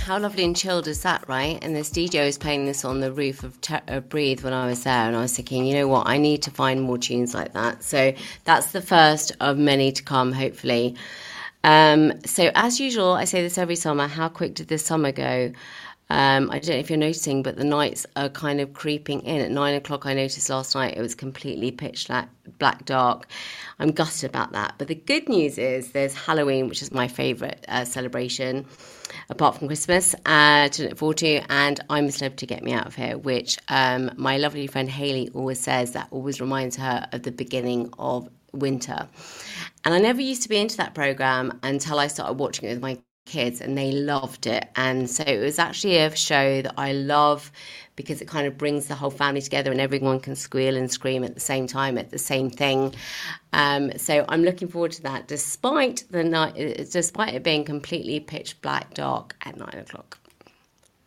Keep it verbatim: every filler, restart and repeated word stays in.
how lovely and chilled is that, right? And this D J was playing this on the roof of, Te- of Breathe when I was there, and I was thinking, you know what, I need to find more tunes like that. So that's the first of many to come, hopefully. Um, so as usual, I say this every summer, how quick did this summer go? Um, I don't know if you're noticing, but the nights are kind of creeping in. At nine o'clock, I noticed last night it was completely pitch black, black dark. I'm gutted about that. But the good news is there's Halloween, which is my favourite uh, celebration, apart from Christmas, uh, to look forward to. And I'm a Celebrity Get Me Out of Here, which um, my lovely friend Hayley always says that always reminds her of the beginning of winter. And I never used to be into that programme until I started watching it with my kids, and they loved it. And so it was actually a show that I love because it kind of brings the whole family together and everyone can squeal and scream at the same time at the same thing. Um, so I'm looking forward to that, despite the night, despite it being completely pitch black dark at nine o'clock.